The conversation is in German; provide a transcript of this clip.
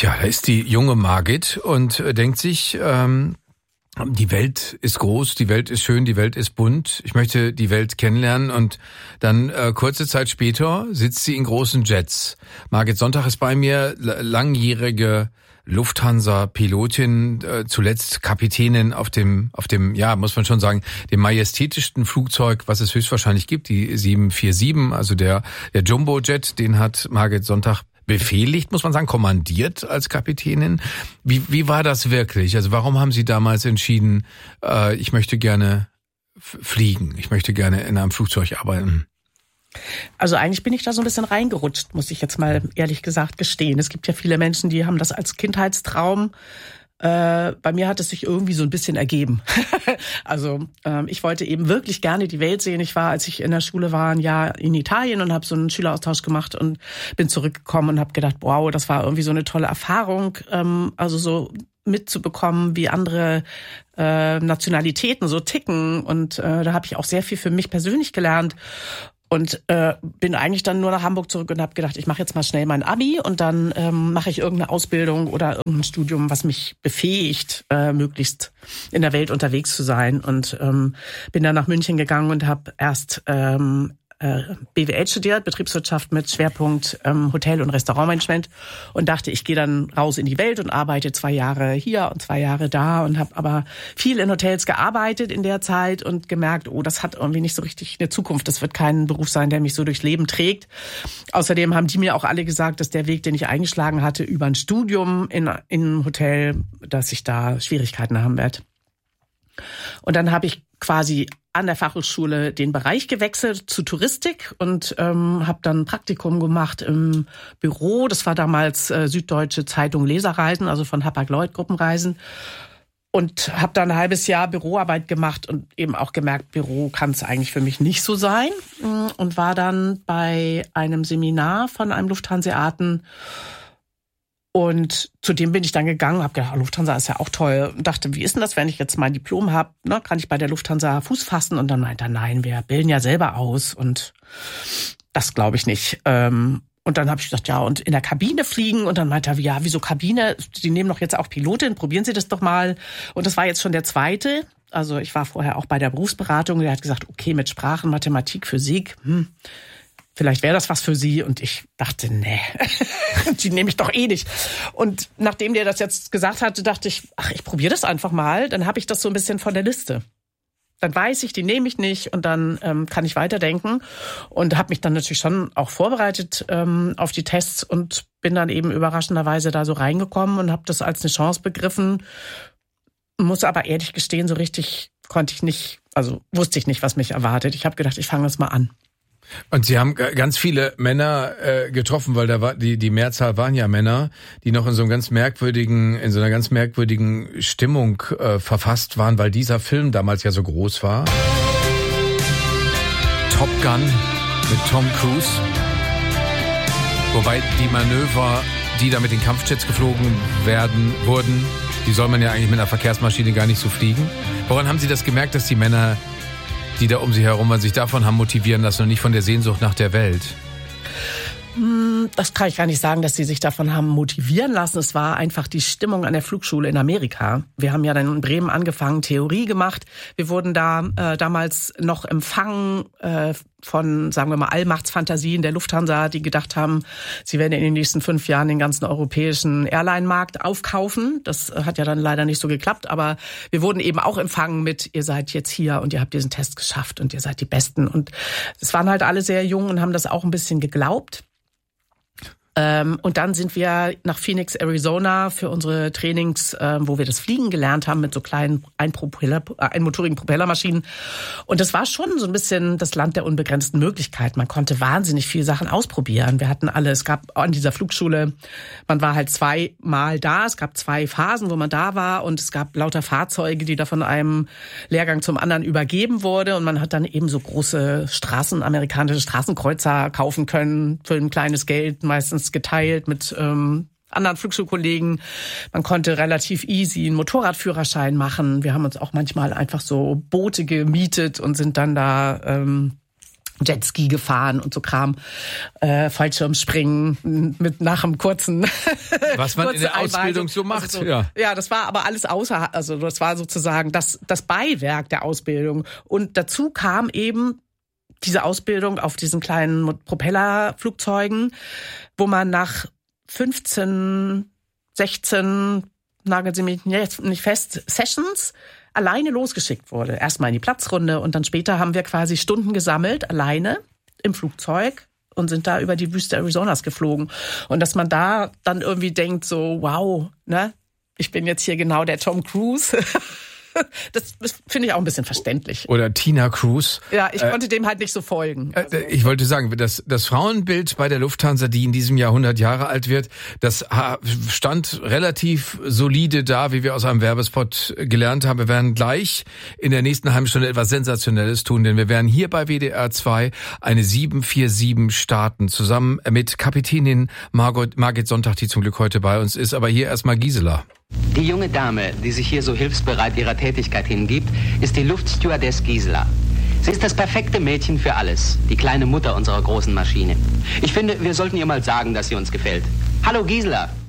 Tja, da ist die junge Margit und denkt sich, die Welt ist groß, die Welt ist schön, die Welt ist bunt. Ich möchte die Welt kennenlernen und dann kurze Zeit später sitzt sie in großen Jets. Margit Sonntag ist bei mir, langjährige Lufthansa-Pilotin, zuletzt Kapitänin auf dem, ja, muss man schon sagen, dem majestätischsten Flugzeug, was es höchstwahrscheinlich gibt, die 747, also der Jumbo-Jet, den hat Margit Sonntag befehligt, muss man sagen, kommandiert als Kapitänin. Wie war das wirklich? Also warum haben Sie damals entschieden, ich möchte gerne fliegen, ich möchte gerne in einem Flugzeug arbeiten? Also eigentlich bin ich da so ein bisschen reingerutscht, muss ich jetzt mal ehrlich gesagt gestehen. Es gibt ja viele Menschen, die haben das als Kindheitstraum. Bei mir hat es sich irgendwie so ein bisschen ergeben. Also ich wollte eben wirklich gerne die Welt sehen. Ich war, als ich in der Schule war, ein Jahr in Italien und habe so einen Schüleraustausch gemacht und bin zurückgekommen und habe gedacht, wow, das war irgendwie so eine tolle Erfahrung. Also so mitzubekommen, wie andere Nationalitäten so ticken. Und da habe ich auch sehr viel für mich persönlich gelernt. Und bin eigentlich dann nur nach Hamburg zurück und habe gedacht, ich mache jetzt mal schnell mein Abi und dann mache ich irgendeine Ausbildung oder irgendein Studium, was mich befähigt, möglichst in der Welt unterwegs zu sein. Und bin dann nach München gegangen und habe erst BWL studiert, Betriebswirtschaft mit Schwerpunkt Hotel- und Restaurantmanagement und dachte, ich gehe dann raus in die Welt und arbeite 2 Jahre hier und 2 Jahre da und habe aber viel in Hotels gearbeitet in der Zeit und gemerkt, oh, das hat irgendwie nicht so richtig eine Zukunft. Das wird kein Beruf sein, der mich so durchs Leben trägt. Außerdem haben die mir auch alle gesagt, dass der Weg, den ich eingeschlagen hatte, über ein Studium in einem Hotel, dass ich da Schwierigkeiten haben werde. Und dann habe ich quasi an der Fachhochschule den Bereich gewechselt zu Touristik und habe dann ein Praktikum gemacht im Büro. Das war damals Süddeutsche Zeitung Leserreisen, also von Hapag-Lloyd Gruppenreisen. Und habe dann ein halbes Jahr Büroarbeit gemacht und eben auch gemerkt, Büro kann es eigentlich für mich nicht so sein. Und war dann bei einem Seminar von einem Lufthanseaten. Und zu dem bin ich dann gegangen, habe gedacht, Lufthansa ist ja auch toll. Und dachte, wie ist denn das, wenn ich jetzt mein Diplom habe? Ne, kann ich bei der Lufthansa Fuß fassen? Und dann meinte er, nein, wir bilden ja selber aus. Und das glaube ich nicht. Und dann habe ich gedacht, ja, und in der Kabine fliegen. Und dann meinte er, ja, wieso Kabine? Die nehmen doch jetzt auch Pilotin, probieren Sie das doch mal. Und das war jetzt schon der zweite. Also ich war vorher auch bei der Berufsberatung. Der hat gesagt, okay, mit Sprachen, Mathematik, Physik, vielleicht wäre das was für Sie. Und ich dachte, nee, die nehme ich doch eh nicht. Und nachdem der das jetzt gesagt hatte, dachte ich, ach, ich probiere das einfach mal. Dann habe ich das so ein bisschen von der Liste. Dann weiß ich, die nehme ich nicht und dann kann ich weiterdenken. Und habe mich dann natürlich schon auch vorbereitet auf die Tests und bin dann eben überraschenderweise da so reingekommen und habe das als eine Chance begriffen. Muss aber ehrlich gestehen, so richtig konnte ich nicht, also wusste ich nicht, was mich erwartet. Ich habe gedacht, ich fange das mal an. Und Sie haben ganz viele Männer getroffen, weil da war die Mehrzahl waren ja Männer, die noch in so einer ganz merkwürdigen Stimmung verfasst waren, weil dieser Film damals ja so groß war. Top Gun mit Tom Cruise. Wobei die Manöver, die da mit den Kampfjets geflogen wurden, die soll man ja eigentlich mit einer Verkehrsmaschine gar nicht so fliegen. Woran haben Sie das gemerkt, dass die Männer, die da um Sie herum waren, sich davon haben motivieren lassen und nicht von der Sehnsucht nach der Welt? Das kann ich gar nicht sagen, dass sie sich davon haben motivieren lassen. Es war einfach die Stimmung an der Flugschule in Amerika. Wir haben ja dann in Bremen angefangen, Theorie gemacht. Wir wurden da damals noch empfangen von, sagen wir mal, Allmachtsfantasien der Lufthansa, die gedacht haben, sie werden in den nächsten 5 Jahren den ganzen europäischen Airline-Markt aufkaufen. Das hat ja dann leider nicht so geklappt, aber wir wurden eben auch empfangen mit, ihr seid jetzt hier und ihr habt diesen Test geschafft und ihr seid die Besten. Und es waren halt alle sehr jung und haben das auch ein bisschen geglaubt. Und dann sind wir nach Phoenix, Arizona für unsere Trainings, wo wir das Fliegen gelernt haben mit so kleinen einmotorigen Propellermaschinen. Und das war schon so ein bisschen das Land der unbegrenzten Möglichkeiten. Man konnte wahnsinnig viele Sachen ausprobieren. Wir hatten alle, es gab an dieser Flugschule, man war halt 2-mal da. Es gab 2 Phasen, wo man da war. Und es gab lauter Fahrzeuge, die da von einem Lehrgang zum anderen übergeben wurde. Und man hat dann eben so große amerikanische Straßenkreuzer kaufen können für ein kleines Geld, meistens geteilt mit anderen Flugschulkollegen. Man konnte relativ easy einen Motorradführerschein machen. Wir haben uns auch manchmal einfach so Boote gemietet und sind dann da Jetski gefahren und so Kram, Fallschirmspringen mit nach einem kurzen was man in der Ausbildung so macht. Also ja, das war aber alles also das war sozusagen das Beiwerk der Ausbildung. Und dazu kam eben diese Ausbildung auf diesen kleinen Propellerflugzeugen, wo man nach 15, 16, nageln Sie mich nicht fest, Sessions alleine losgeschickt wurde. Erstmal in die Platzrunde und dann später haben wir quasi Stunden gesammelt, alleine im Flugzeug und sind da über die Wüste Arizonas geflogen. Und dass man da dann irgendwie denkt so, wow, ne, ich bin jetzt hier genau der Tom Cruise. Das finde ich auch ein bisschen verständlich. Oder Tina Cruise. Ja, ich konnte dem halt nicht so folgen. Also. Ich wollte sagen, das Frauenbild bei der Lufthansa, die in diesem Jahr 100 Jahre alt wird, das stand relativ solide da, wie wir aus einem Werbespot gelernt haben. Wir werden gleich in der nächsten halben Stunde etwas Sensationelles tun, denn wir werden hier bei WDR 2 eine 747 starten, zusammen mit Kapitänin Margit Sonntag, die zum Glück heute bei uns ist. Aber hier erstmal Gisela. Die junge Dame, die sich hier so hilfsbereit ihrer Tätigkeit hingibt, ist die Luftstewardess Gisela. Sie ist das perfekte Mädchen für alles, die kleine Mutter unserer großen Maschine. Ich finde, wir sollten ihr mal sagen, dass sie uns gefällt. Hallo Gisela!